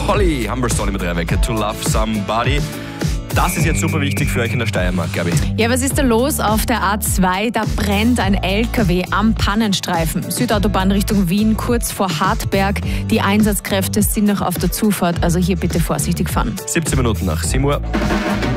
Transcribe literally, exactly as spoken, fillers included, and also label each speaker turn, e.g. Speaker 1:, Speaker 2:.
Speaker 1: Holly Humberstone mit Rebecca, To Love Somebody. Das ist jetzt super wichtig für euch in der Steiermark, Gabi.
Speaker 2: Ja, was ist da los auf der A zwei? Da brennt ein L K W am Pannenstreifen. Südautobahn Richtung Wien, kurz vor Hartberg. Die Einsatzkräfte sind noch auf der Zufahrt, also hier bitte vorsichtig fahren.
Speaker 1: siebzehn Minuten nach sieben Uhr.